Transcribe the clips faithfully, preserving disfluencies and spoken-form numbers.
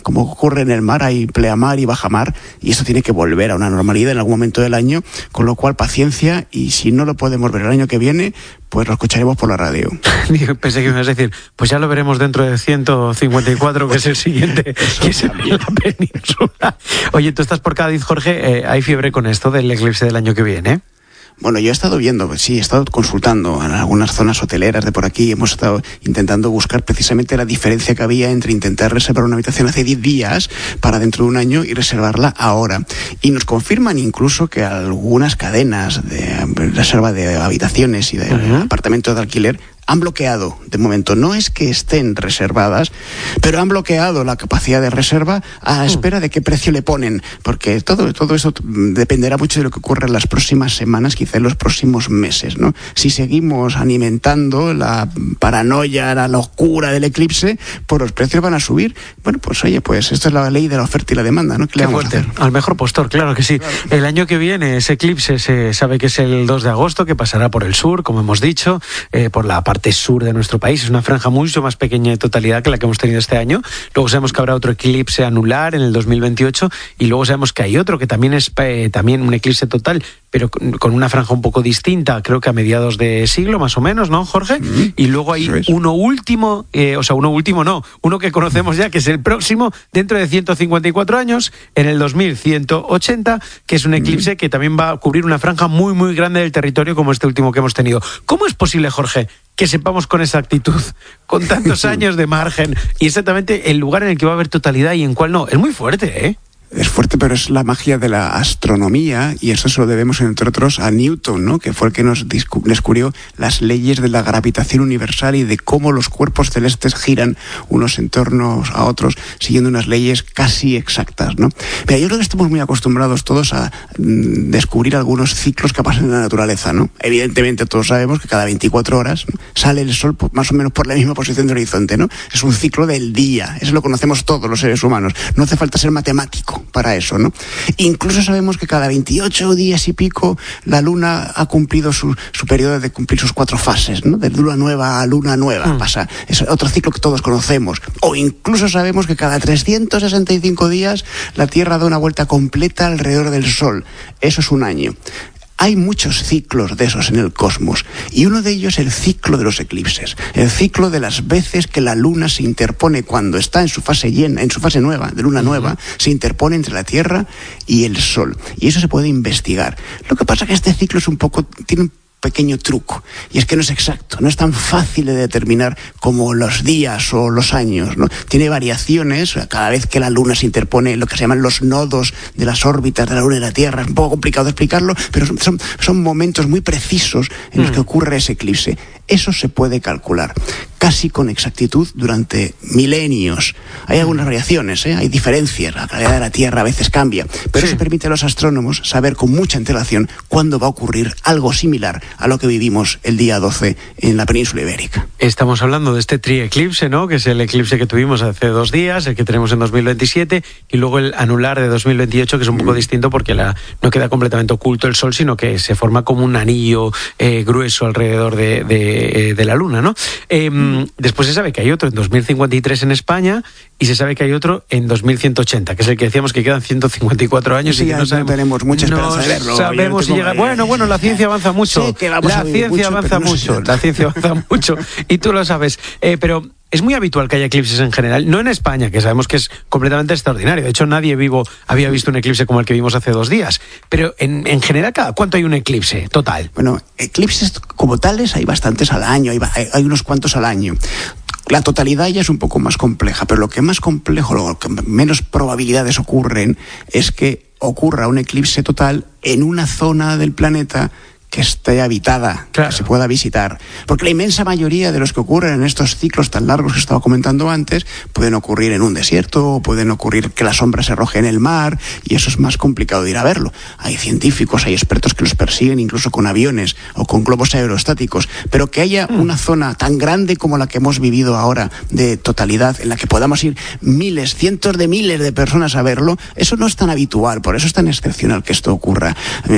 como ocurre en el mar, hay pleamar y bajamar, y esto tiene que volver a una normalidad en algún momento del año, con lo cual paciencia, y si no lo podemos ver el año que viene, pues lo escucharemos por la radio. Pensé que me ibas a decir, pues ya lo veremos dentro de ciento cincuenta y cuatro, que es el siguiente, que se ve en la península. Oye, tú estás por Cádiz, Jorge, eh, ¿hay fiebre con esto del eclipse del año que viene? Bueno, yo he estado viendo, sí, he estado consultando en algunas zonas hoteleras de por aquí, hemos estado intentando buscar precisamente la diferencia que había entre intentar reservar una habitación hace diez días para dentro de un año y reservarla ahora. Y nos confirman incluso que algunas cadenas de reserva de habitaciones y de uh-huh. apartamentos de alquiler han bloqueado, de momento. No es que estén reservadas, pero han bloqueado la capacidad de reserva a la espera de qué precio le ponen, porque todo, todo eso dependerá mucho de lo que ocurra en las próximas semanas, quizá en los próximos meses, ¿no? Si seguimos alimentando la paranoia, la locura del eclipse, pues los precios van a subir. Bueno, pues oye, pues esto es la ley de la oferta y la demanda, ¿no? ¿Qué le vamos a hacer? Al mejor postor, claro que sí. Claro. El año que viene ese eclipse se sabe que es el dos de agosto, que pasará por el sur, como hemos dicho, eh, por la parte sur de nuestro país. Es una franja mucho más pequeña de totalidad que la que hemos tenido este año. Luego sabemos que habrá otro eclipse anular en el dos mil veintiocho y luego sabemos que hay otro que también es eh, también un eclipse total, pero con una franja un poco distinta, creo que a mediados de siglo más o menos, ¿no, Jorge? Mm-hmm. Y luego hay uno último, eh, o sea, uno último no, uno que conocemos ya, que es el próximo, dentro de ciento cincuenta y cuatro años, en el dos mil ciento ochenta, que es un eclipse mm-hmm. que también va a cubrir una franja muy, muy grande del territorio como este último que hemos tenido. ¿Cómo es posible, Jorge, que sepamos con exactitud, con tantos años de margen, y exactamente el lugar en el que va a haber totalidad y en cuál no? Es muy fuerte, ¿eh? Es fuerte, pero es la magia de la astronomía, y eso se lo debemos, entre otros, a Newton, ¿no? Que fue el que nos descubrió las leyes de la gravitación universal y de cómo los cuerpos celestes giran unos en torno a otros, siguiendo unas leyes casi exactas, ¿no? Pero yo creo que estamos muy acostumbrados todos a mm, descubrir algunos ciclos que pasan en la naturaleza, ¿no? Evidentemente todos sabemos que cada veinticuatro horas, ¿no?, sale el sol por, más o menos por la misma posición del horizonte, ¿no? Es un ciclo del día, eso lo conocemos todos los seres humanos, no hace falta ser matemático para eso, ¿no? Incluso sabemos que cada veintiocho días y pico la luna ha cumplido su, su periodo de cumplir sus cuatro fases, ¿no? De luna nueva a luna nueva, mm. pasa. Es otro ciclo que todos conocemos. O incluso sabemos que cada trescientos sesenta y cinco días la Tierra da una vuelta completa alrededor del Sol. Eso es un año. Hay muchos ciclos de esos en el cosmos, y uno de ellos es el ciclo de los eclipses, el ciclo de las veces que la luna se interpone cuando está en su fase llena, en su fase nueva, de luna nueva, se interpone entre la Tierra y el Sol, y eso se puede investigar. Lo que pasa es que este ciclo es un poco, tiene un pequeño truco, y es que no es exacto, no es tan fácil de determinar como los días o los años, ¿no? Tiene variaciones cada vez que la luna se interpone, lo que se llaman los nodos de las órbitas de la luna y la Tierra. Es un poco complicado de explicarlo, pero son, son, son momentos muy precisos en los que ocurre ese eclipse. Eso se puede calcular casi con exactitud durante milenios. Hay algunas variaciones, ¿eh? Hay diferencias, la gravedad de la Tierra a veces cambia, pero sí. Eso permite a los astrónomos saber con mucha antelación cuándo va a ocurrir algo similar a lo que vivimos el día doce en la península ibérica. Estamos hablando de este trieclipse, ¿no? Que es el eclipse que tuvimos hace dos días, el que tenemos en dos mil veintisiete, y luego el anular de dos mil veintiocho, que es un poco mm. distinto porque la, no queda completamente oculto el Sol, sino que se forma como un anillo eh, grueso alrededor de, de, eh, de la Luna, ¿no? Eh, mm. Después se sabe que hay otro en dos mil cincuenta y tres en España, y se sabe que hay otro en dos mil ciento ochenta, que es el que decíamos que quedan ciento cincuenta y cuatro años sí, y que no, sabemos, no tenemos mucha esperanza no de verlo. Sabemos si llega. Bueno, bueno, la ciencia avanza mucho. Sí, que vamos la a vivir ciencia mucho, avanza no mucho. La ciencia avanza mucho. Y tú lo sabes. Eh, pero es muy habitual que haya eclipses en general, no en España, que sabemos que es completamente extraordinario. De hecho, nadie vivo había visto un eclipse como el que vimos hace dos días. Pero en, en general, ¿cada cuánto hay un eclipse total? Bueno, eclipses como tales hay bastantes al año, hay, hay unos cuantos al año. La totalidad ya es un poco más compleja, pero lo que más complejo, lo que menos probabilidades ocurren, es que ocurra un eclipse total en una zona del planeta que esté habitada, claro, que se pueda visitar. Porque la inmensa mayoría de los que ocurren en estos ciclos tan largos que estaba comentando antes, pueden ocurrir en un desierto, o pueden ocurrir que la sombra se arroje en el mar, y eso es más complicado de ir a verlo. Hay científicos, hay expertos que los persiguen incluso con aviones o con globos aerostáticos, pero que haya mm. una zona tan grande como la que hemos vivido ahora, de totalidad, en la que podamos ir miles, cientos de miles de personas a verlo, eso no es tan habitual, por eso es tan excepcional que esto ocurra.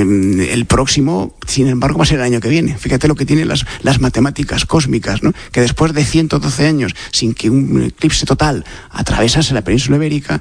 El próximo, sin embargo, va a ser el año que viene. Fíjate lo que tienen las, las matemáticas cósmicas, ¿no? Que después de ciento doce años sin que un eclipse total atravesase la península ibérica,